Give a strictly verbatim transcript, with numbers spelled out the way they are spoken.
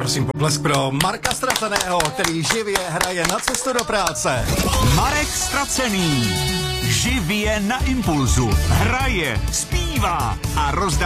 prosím potlesk pro Marka Ztraceného, který živě hraje na cestu do práce. Marek Ztracený živě na impulzu hraje, zpívá a rozdá